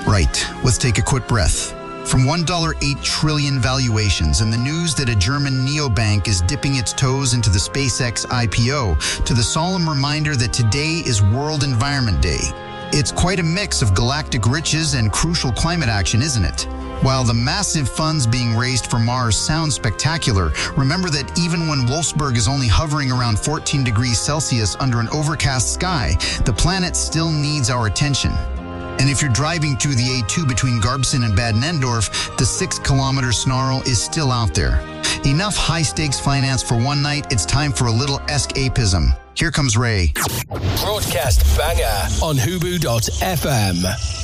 Right, let's take a quick breath. From $1.8 trillion valuations and the news that a German neobank is dipping its toes into the SpaceX IPO, to the solemn reminder that today is World Environment Day. It's quite a mix of galactic riches and crucial climate action, isn't it? While the massive funds being raised for Mars sound spectacular, remember that even when Wolfsburg is only hovering around 14 degrees Celsius under an overcast sky, the planet still needs our attention. And if you're driving through the A2 between Garbsen and Bad Nendorf, the 6-kilometer snarl is still out there. Enough high-stakes finance for one night. It's time for a little escapism. Here comes Ray. Broadcast banger on Hubu.fm.